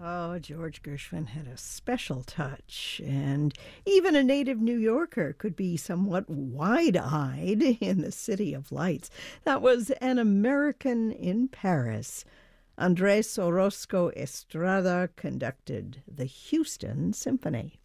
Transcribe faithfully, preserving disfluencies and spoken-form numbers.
Oh, George Gershwin had a special touch, and even a native New Yorker could be somewhat wide-eyed in the City of Lights. That was An American in Paris. Andres Orozco Estrada conducted the Houston Symphony.